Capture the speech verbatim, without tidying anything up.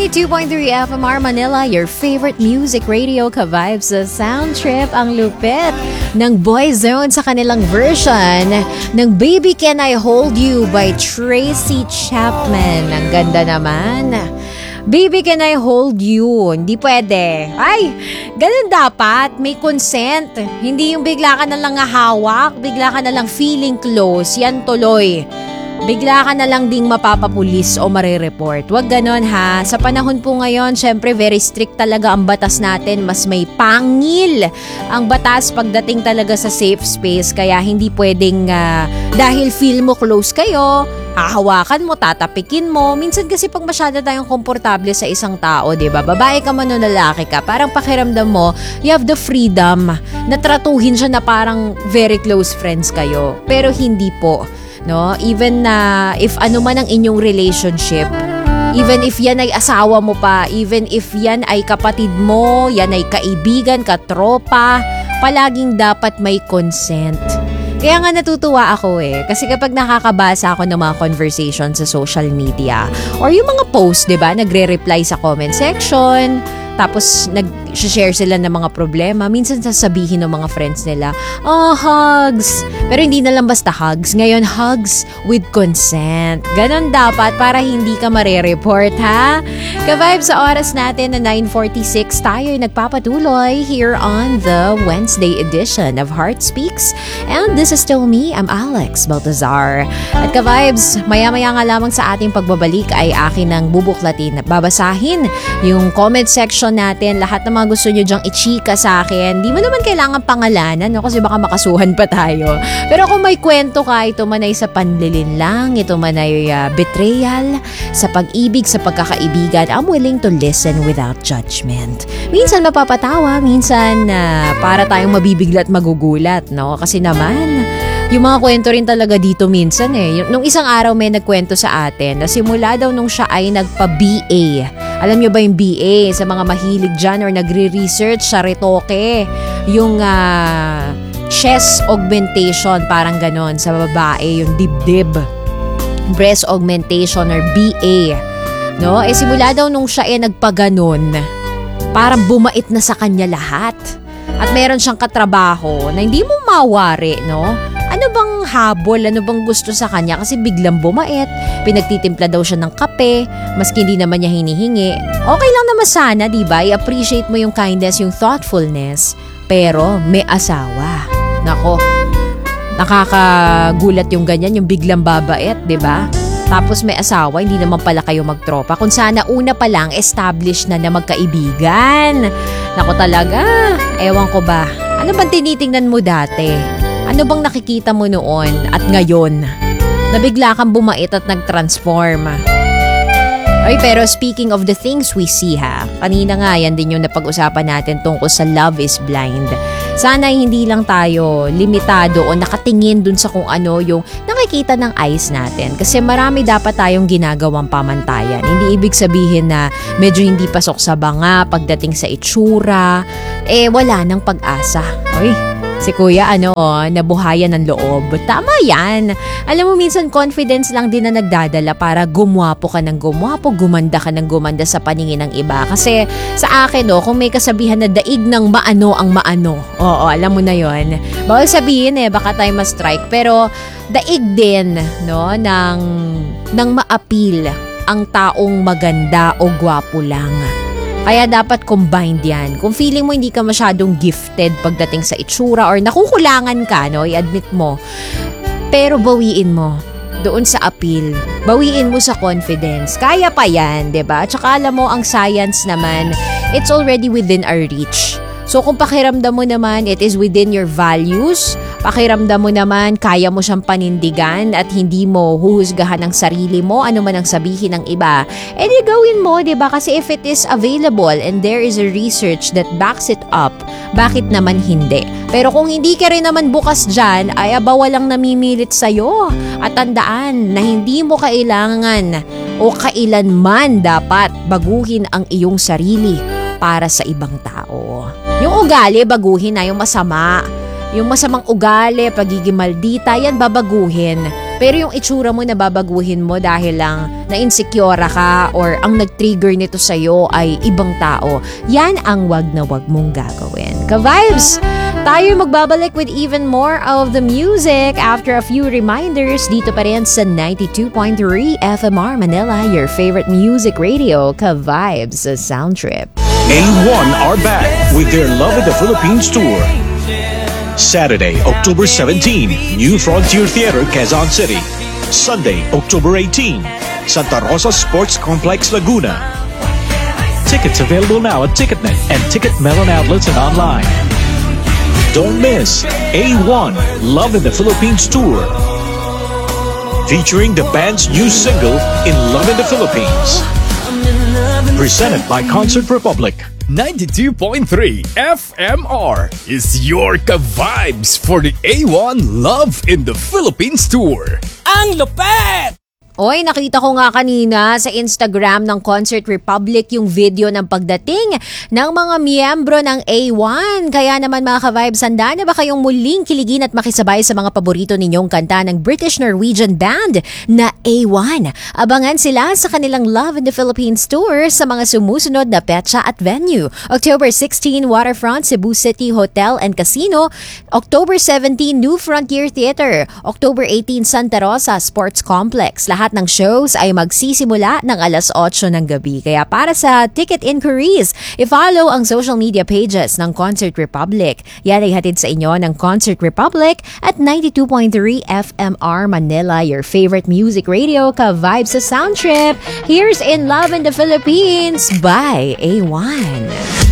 ninety-two point three F M R Manila, your favorite music radio ka-vibes sa Sound Trip. Ang lupit ng Boyzone sa kanilang version ng Baby Can I Hold You by Tracy Chapman. Ang ganda naman. Baby, can I hold you? Hindi pwede. Ay, ganun dapat. May consent. Hindi yung bigla ka na lang hawak, bigla ka na lang feeling close. Yan tuloy. Bigla ka na lang ding mapapapulis o marereport. Huwag ganon ha. Sa panahon po ngayon, syempre very strict talaga ang batas natin. Mas may pangil ang batas pagdating talaga sa safe space. Kaya hindi pwedeng uh, dahil feel mo close kayo, hahawakan mo, tatapikin mo. Minsan kasi pag masyado tayong komportable sa isang tao, diba? Babae ka man o lalaki ka, parang pakiramdam mo, you have the freedom na tratuhin siya na parang very close friends kayo. Pero hindi po. No? Even na uh, if ano man ang inyong relationship, even if yan ay asawa mo pa, even if yan ay kapatid mo, yan ay kaibigan, katropa, palaging dapat may consent. Kaya nga natutuwa ako eh. Kasi kapag nakakabasa ako ng mga conversation sa social media or yung mga post, diba, nagre-reply sa comment section, tapos nag-share sila ng mga problema. Minsan sasabihin ng mga friends nila, oh, hugs. Pero hindi na lang basta hugs. Ngayon, hugs with consent. Ganon dapat para hindi ka marereport, ha? Ka-vibe sa oras natin na nine forty-six, tayo'y nagpapatuloy here on the Wednesday edition of Heart Speaks. And this is still me, I'm Alex Baltazar. At ka-vibes, maya-maya nga lamang sa ating pagbabalik ay akin ng bubuklatin at babasahin yung comment section natin, lahat ng mga gusto nyo dyang ichika sa akin. Di mo naman kailangan pangalanan, no? Kasi baka makasuhan pa tayo. Pero kung may kwento ka, ito man ay sa panlilin lang, ito man ay uh, betrayal, sa pag-ibig, sa pagkakaibigan, I'm willing to listen without judgment. Minsan mapapatawa, minsan uh, para tayong mabibigla at magugulat, no? Kasi naman, yung mga kwento rin talaga dito minsan eh. Nung isang araw may nagkwento sa atin na simula daw nung siya ay nagpa-B A. Alam nyo ba yung B A? Sa mga mahilig dyan or nagre-research sa retoke. Yung uh, chest augmentation, parang ganon. Sa babae, yung dibdib. Breast augmentation or B A. No? Eh simula daw nung siya ay nagpaganon, parang bumait na sa kanya lahat. At meron siyang katrabaho na hindi mo mawari, no? Ano bang habol, ano bang gusto sa kanya kasi biglang bumait, pinagtitimpla daw siya ng kape, maski hindi naman niya hinihingi. Okay lang naman sana, diba? I-appreciate mo yung kindness, yung thoughtfulness, pero may asawa. Nako, nakakagulat yung ganyan, yung biglang babait, diba? Tapos may asawa, hindi naman pala kayo magtropa. Kung sana una pa lang, established na na magkaibigan. Nako talaga, ewan ko ba, ano bang tinitingnan mo dati? Ano bang nakikita mo noon at ngayon? Nabigla kang bumait at nag-transform. Ay, pero speaking of the things we see ha, kanina nga yan din yung napag-usapan natin tungkol sa Love is Blind. Sana hindi lang tayo limitado o nakatingin dun sa kung ano yung nakikita ng eyes natin. Kasi marami dapat tayong ginagawang pamantayan. Hindi ibig sabihin na medyo hindi pasok sa banga pagdating sa itsura. Eh, wala nang pag-asa. Ay, si kuya ano, nabuhayan ng loob. Tama yan. Alam mo, minsan confidence lang din na nagdadala para gumwapo ka ng gumwapo, gumanda ka ng gumanda sa paningin ng iba. Kasi sa akin, no, kung may kasabihan na daig ng maano ang maano. Oo, alam mo na yon. Bawal sabihin eh, baka tayo ma-strike. Pero daig din, no, ng, ng ma-appeal ang taong maganda o gwapo lang. Kaya dapat combined yan. Kung feeling mo hindi ka masyadong gifted pagdating sa itsura or nakukulangan ka, no, i-admit mo. Pero bawiin mo doon sa appeal. Bawiin mo sa confidence. Kaya pa yan, diba? Tsaka alam mo, ang science naman, it's already within our reach. So kung pakiramdam mo naman, it is within your values, pakiramdam mo naman, kaya mo siyang panindigan at hindi mo huhusgahan ang sarili mo, ano man ang sabihin ng iba, eh di gawin mo, diba? Kasi if it is available and there is a research that backs it up, bakit naman hindi? Pero kung hindi ka rin naman bukas dyan, ay aba walang namimilit sa'yo. At tandaan na hindi mo kailangan o kailanman dapat baguhin ang iyong sarili para sa ibang tao. Yung ugali, baguhin na yung masama. Yung masamang ugali, pagiging maldita, yan babaguhin. Pero yung itsura mo nababaguhin mo dahil lang na-insecure ka or ang nag-trigger nito sa'yo ay ibang tao. Yan ang wag na wag mong gagawin. Ka-vibes! Tayo magbabalik with even more of the music after a few reminders dito pa rin sa ninety-two point three F M R Manila, your favorite music radio, Ka-Vibes sa Sound Trip. A one are back with their Love in the Philippines tour. Saturday, October seventeenth, New Frontier Theater, Quezon City. Sunday, October eighteenth, Santa Rosa Sports Complex, Laguna. Tickets available now at Ticketnet and Ticket Melon outlets and online. Don't miss A one Love in the Philippines tour, featuring the band's new single In Love in the Philippines. Presented by Concert Republic. ninety-two point three F M R is your ka-vibes for the A one Love in the Philippines tour. Ang lupet! Oy, nakita ko nga kanina sa Instagram ng Concert Republic yung video ng pagdating ng mga miyembro ng A one. Kaya naman mga ka-vibes, handa na ba kayong muling kiligin at makisabay sa mga paborito ninyong kanta ng British-Norwegian band na A one? Abangan sila sa kanilang Love in the Philippines tour sa mga sumusunod na petsa at venue. October sixteenth, Waterfront, Cebu City Hotel and Casino. October seventeenth, New Frontier Theater. October eighteenth, Santa Rosa Sports Complex. Lahat ng shows ay magsisimula ng alas otso ng gabi. Kaya para sa ticket inquiries, i-follow ang social media pages ng Concert Republic. Yan ay hatid sa inyo ng Concert Republic at ninety-two point three F M R Manila, your favorite music radio, ka-vibes sa Sound Trip. Here's In Love in the Philippines by A one.